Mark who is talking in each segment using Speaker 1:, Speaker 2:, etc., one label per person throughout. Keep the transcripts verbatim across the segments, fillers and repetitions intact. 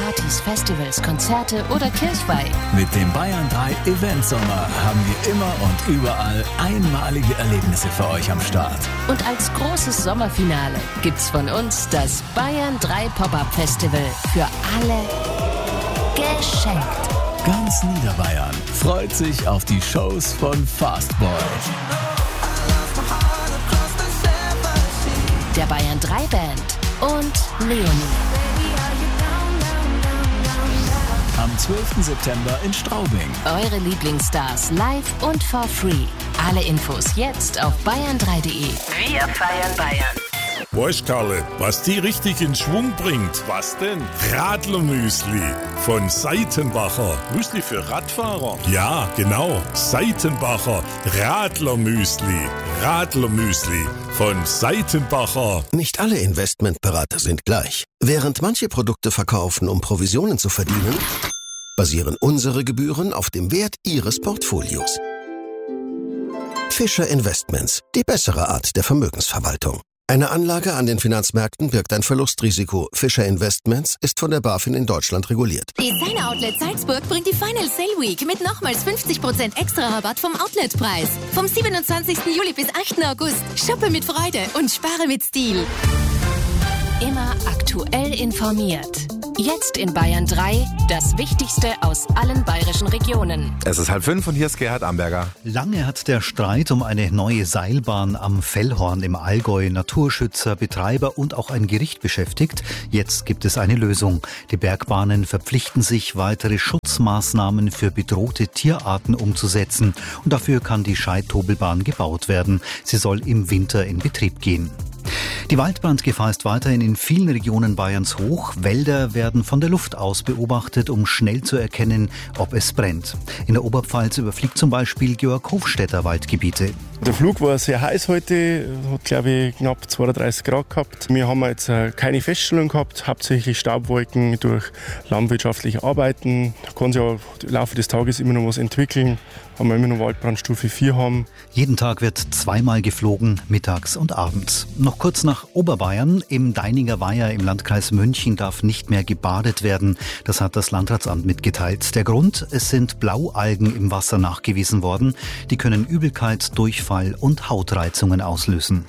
Speaker 1: Partys, Festivals, Konzerte oder Kirchweih.
Speaker 2: Mit dem Bayern drei Event Sommer haben wir immer und überall einmalige Erlebnisse für euch am Start.
Speaker 1: Und als großes Sommerfinale gibt's von uns das Bayern drei Pop-Up Festival für alle geschenkt.
Speaker 2: Ganz Niederbayern freut sich auf die Shows von Fastboy,
Speaker 1: der Bayern drei Band und Leonie.
Speaker 2: Am zwölften September in Straubing.
Speaker 1: Eure Lieblingsstars live und for free. Alle Infos jetzt auf bayern drei punkt de. Wir feiern Bayern.
Speaker 3: Weißt Karle, was die richtig in Schwung bringt? Was denn? Radlermüsli von Seitenbacher. Müsli für Radfahrer? Ja, genau. Seitenbacher Radlermüsli. Radlermüsli von Seitenbacher.
Speaker 4: Nicht alle Investmentberater sind gleich. Während manche Produkte verkaufen, um Provisionen zu verdienen, basieren unsere Gebühren auf dem Wert Ihres Portfolios. Fischer Investments, die bessere Art der Vermögensverwaltung. Eine Anlage an den Finanzmärkten birgt ein Verlustrisiko. Fischer Investments ist von der BaFin in Deutschland reguliert.
Speaker 5: Designer Outlet Salzburg bringt die Final Sale Week mit nochmals fünfzig Prozent extra Rabatt vom Outletpreis. Vom siebenundzwanzigsten Juli bis achten August. Shoppe mit Freude und spare mit Stil.
Speaker 1: Immer aktuell informiert. Jetzt in Bayern drei, das Wichtigste aus allen bayerischen Regionen.
Speaker 6: Es ist halb fünf und hier ist Gerhard Amberger.
Speaker 7: Lange hat der Streit um eine neue Seilbahn am Fellhorn im Allgäu Naturschützer, Betreiber und auch ein Gericht beschäftigt. Jetzt gibt es eine Lösung. Die Bergbahnen verpflichten sich, weitere Schutzmaßnahmen für bedrohte Tierarten umzusetzen. Und dafür kann die Scheidtobelbahn gebaut werden. Sie soll im Winter in Betrieb gehen. Die Waldbrandgefahr ist weiterhin in vielen Regionen Bayerns hoch. Wälder werden von der Luft aus beobachtet, um schnell zu erkennen, ob es brennt. In der Oberpfalz überfliegt zum Beispiel Georg Hofstetter Waldgebiete.
Speaker 8: Der Flug war sehr heiß heute, hat glaube ich knapp zweiunddreißig Grad gehabt. Wir haben jetzt keine Feststellung gehabt, hauptsächlich Staubwolken durch landwirtschaftliche Arbeiten. Da kann sich ja im Laufe des Tages immer noch was entwickeln, weil wir immer noch Waldbrandstufe vier haben.
Speaker 7: Jeden Tag wird zweimal geflogen, mittags und abends. Noch kurz nach Oberbayern. Im Deininger Weiher im Landkreis München darf nicht mehr gebadet werden. Das hat das Landratsamt mitgeteilt. Der Grund? Es sind Blaualgen im Wasser nachgewiesen worden. Die können Übelkeit, Durchfall und Hautreizungen auslösen.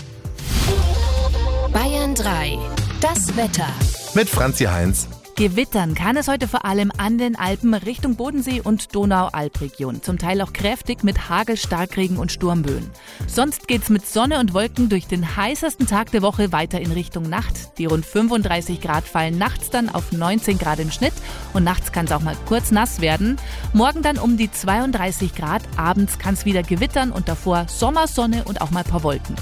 Speaker 1: Bayern drei, das Wetter.
Speaker 6: Mit Franzi Heinz.
Speaker 9: Gewittern kann es heute vor allem an den Alpen Richtung Bodensee und Donau-Alp-Region. Zum Teil auch kräftig mit Hagel, Starkregen und Sturmböen. Sonst geht's mit Sonne und Wolken durch den heißesten Tag der Woche weiter in Richtung Nacht. Die rund fünfunddreißig Grad fallen nachts dann auf neunzehn Grad im Schnitt und nachts kann es auch mal kurz nass werden. Morgen dann um die zweiunddreißig Grad, abends kann es wieder gewittern und davor Sommersonne und auch mal ein paar Wolken.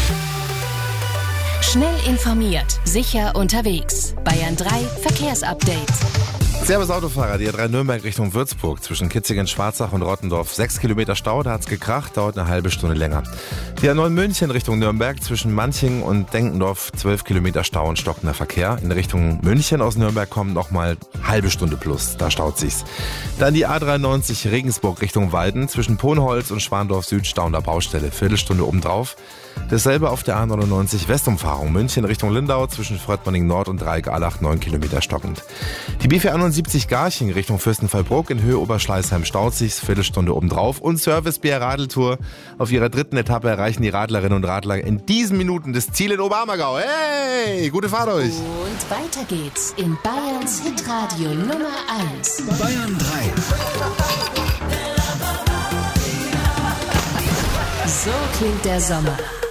Speaker 1: Schnell informiert, sicher unterwegs. Bayern drei Verkehrsupdate.
Speaker 6: Servus Autofahrer, die A drei Nürnberg Richtung Würzburg. Zwischen Kitzingen, Schwarzach und Rottendorf sechs Kilometer Stau, da hat's gekracht, dauert eine halbe Stunde länger. Die A neun München Richtung Nürnberg zwischen Manching und Denkendorf zwölf Kilometer Stau und stockender Verkehr. In Richtung München aus Nürnberg kommen nochmal halbe Stunde plus, da staut sich's. Dann die A dreiundneunzig Regensburg Richtung Walden zwischen Ponholz und Schwandorf Süd stauender Baustelle, Viertelstunde obendrauf. Dasselbe auf der A neunundneunzig Westumfahrung München Richtung Lindau zwischen Fröttmanning Nord und Dreieck-Allach neun Kilometer stockend. Die B vierhunderteinundsiebzig Garching Richtung Fürstenfeldbruck in Höhe Oberschleißheim staut sich's, Viertelstunde obendrauf. Und Service B R Radeltour. Auf ihrer dritten Etappe erreichen die Radlerinnen und Radler in diesen Minuten das Ziel in Oberammergau. Hey, gute Fahrt euch!
Speaker 1: Und weiter geht's in Bayerns Hitradio Nummer eins.
Speaker 2: Bayern drei.
Speaker 1: So klingt der Sommer.